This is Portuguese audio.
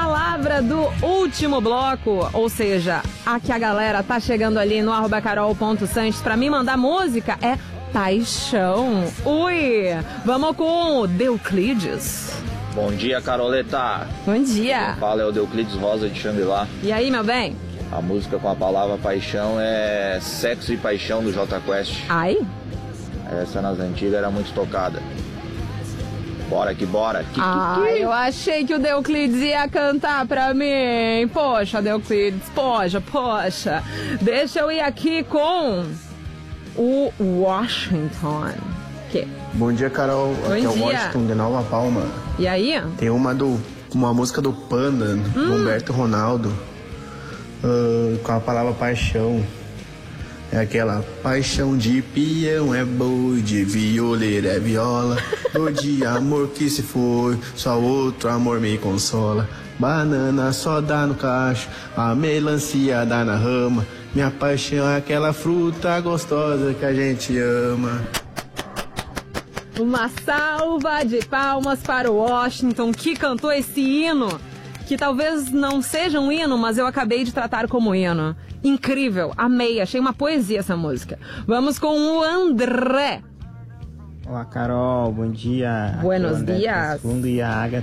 palavra do último bloco, ou seja, a que a galera tá chegando ali no @carol.santos pra me mandar música é paixão. Ui, vamos com o Deuclides. Bom dia, Caroleta. Bom dia. Quem fala é o Deuclides Rosa de Xangri-Lá. E aí, meu bem? A música com a palavra paixão é Sexo e Paixão do Jota Quest. Ai? Essa nas antigas era muito tocada. Bora que bora. Eu achei que o Deuclides ia cantar pra mim. Poxa, Deuclides, poxa. Deixa eu ir aqui com o Washington. Que? Bom dia, Carol. Aqui é o Washington de Nova Palma. E aí? Tem uma música do Panda, do Humberto Ronaldo, com a palavra paixão. É aquela paixão de peão é boi, de violeiro é viola, do de amor que se foi, só outro amor me consola. Banana só dá no cacho, a melancia dá na rama, minha paixão é aquela fruta gostosa que a gente ama. Uma salva de palmas para o Washington, que cantou esse hino, que talvez não seja um hino, mas eu acabei de tratar como hino. Incrível, amei, achei uma poesia essa música. Vamos com o André. Olá, Carol, bom dia. Buenos dias. E a Agatha